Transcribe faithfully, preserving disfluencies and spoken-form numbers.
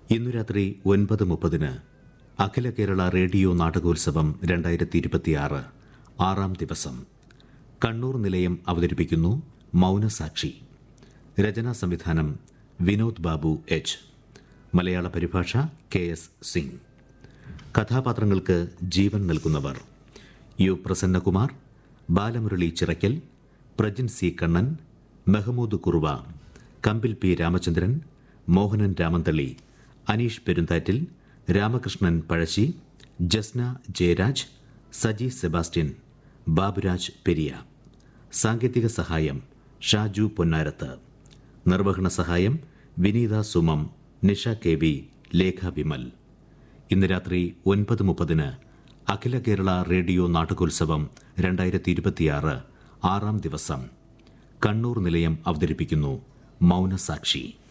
ഇന്നു രാത്രി ഒൻപത് മുപ്പതിന് അഖില കേരള റേഡിയോ നാടകോത്സവം രണ്ടായിരത്തി ഇരുപത്തിയാറ് ആറാം ദിവസം കണ്ണൂർ നിലയം അവതരിപ്പിക്കുന്നു മൗനസാക്ഷി. രചനാ സംവിധാനം വിനോദ് ബാബു എച്ച്. മലയാള പരിഭാഷ കെ എസ് സിംഗ്. കഥാപാത്രങ്ങൾക്ക് ജീവൻ നൽകുന്നവർ: U Prasannakumar, Balamurali Chirakkal, Prajin C Kannan, Mahmoud Kuruva, കമ്പിൽ പി രാമചന്ദ്രൻ, മോഹനൻ രാമന്തളി, അനീഷ് പെരുന്താറ്റിൽ, രാമകൃഷ്ണൻ പഴശ്ശി, ജസ്ന ജയരാജ്, സജി സെബാസ്റ്റ്യൻ, ബാബുരാജ് പെരിയ. സാങ്കേതിക സഹായം ഷാജു പൊന്നാരത്ത്. നിർവഹണ സഹായം വിനീത സുമം, നിഷ കെ വി, ലേഖ വിമൽ. ഇന്ന് രാത്രി ഒൻപത് മുപ്പതിന് അഖില കേരള റേഡിയോ നാടകോത്സവം രണ്ടായിരത്തി ഇരുപത്തിയാറ് ആറാം ദിവസം കണ്ണൂർ നിലയം അവതരിപ്പിക്കുന്നു മൗനസാക്ഷി.